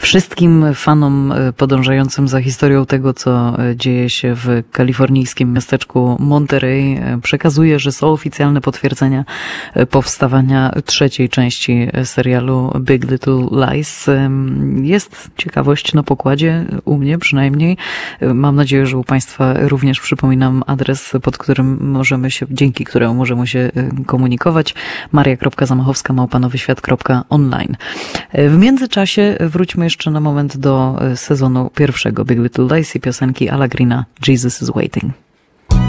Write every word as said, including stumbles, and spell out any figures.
Wszystkim fanom podążającym za historią tego, co dzieje się w kalifornijskim miasteczku Monterey, przekazuję, że są oficjalne potwierdzenia powstawania trzeciej części serialu Big Little Lies. Jest ciekawość na pokładzie, u mnie przynajmniej. Mam nadzieję, że u Państwa również. Przypominam adres, pod którym możemy się, dzięki któremu możemy się komunikować. maria kropka zamachowska małpa nowy świat kropka online. W międzyczasie wróćmy jeszcze na moment do sezonu pierwszego Big Little Lies i piosenki Alla Greena Jesus is Waiting.